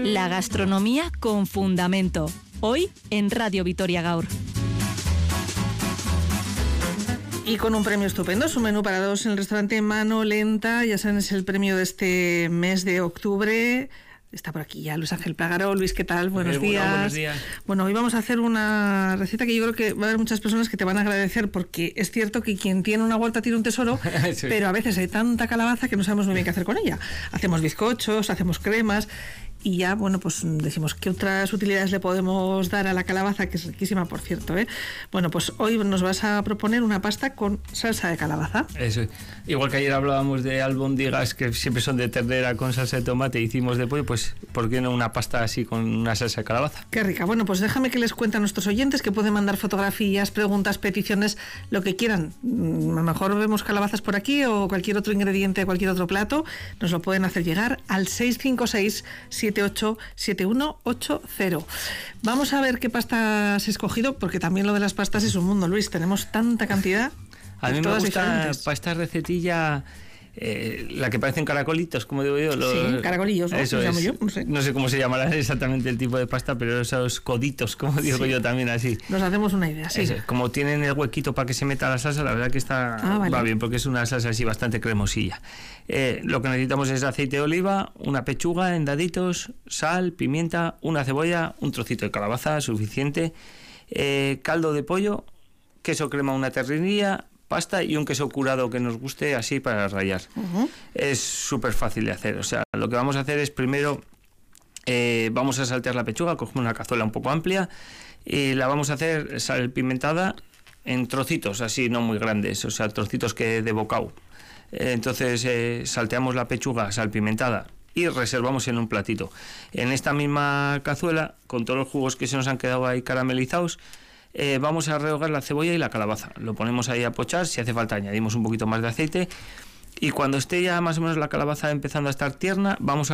La gastronomía con fundamento. Hoy en Radio Vitoria Gaur. Y con un premio estupendo, es un menú para dos en el restaurante Mano Lenta. Ya saben, es el premio de este mes de octubre. Está por aquí ya Luis Ángel Plagaro. Luis, ¿qué tal? Buenos días. Buenos días. Bueno, hoy vamos a hacer una receta que yo creo que va a haber muchas personas que te van a agradecer, porque es cierto que quien tiene una huerta tiene un tesoro, sí. Pero a veces hay tanta calabaza que no sabemos muy bien qué hacer con ella. Hacemos bizcochos, hacemos cremas. Y ya, bueno, pues decimos, ¿qué otras utilidades le podemos dar a la calabaza? Que es riquísima, por cierto, ¿eh? Bueno, pues hoy nos vas a proponer una pasta con salsa de calabaza. Eso, igual que ayer hablábamos de albóndigas, que siempre son de ternera con salsa de tomate, hicimos de pollo, pues ¿por qué no una pasta así con una salsa de calabaza? Qué rica. Bueno, pues déjame que les cuente a nuestros oyentes que pueden mandar fotografías, preguntas, peticiones, lo que quieran. A lo mejor vemos calabazas por aquí o cualquier otro ingrediente, cualquier otro plato, nos lo pueden hacer llegar al 656 787180. Vamos a ver qué pasta has escogido, porque también lo de las pastas es un mundo, Luis. Tenemos tanta cantidad. A mí me gusta para esta recetilla la que parecen caracolitos, como digo yo. Sí, caracolillos, ¿no? Eso es. Yo, no sé cómo se llamará exactamente el tipo de pasta, pero esos coditos, como digo yo también así. Nos hacemos una idea, sí. Eso, como tienen el huequito para que se meta la salsa, la verdad que va bien, porque es una salsa así bastante cremosilla. Lo que necesitamos es aceite de oliva, una pechuga en daditos, sal, pimienta, una cebolla, un trocito de calabaza suficiente, caldo de pollo, queso crema, una ternilla, pasta y un queso curado que nos guste, así para rallar. Es súper fácil de hacer. O sea, lo que vamos a hacer es primero vamos a saltear la pechuga, cogemos una cazuela un poco amplia y la vamos a hacer salpimentada en trocitos así, no muy grandes, o sea, trocitos que de bocado. Entonces salteamos la pechuga salpimentada y reservamos en un platito. En esta misma cazuela, con todos los jugos que se nos han quedado ahí caramelizados, vamos a rehogar la cebolla y la calabaza. Lo ponemos ahí a pochar, si hace falta añadimos un poquito más de aceite, y cuando esté ya más o menos la calabaza empezando a estar tierna, vamos a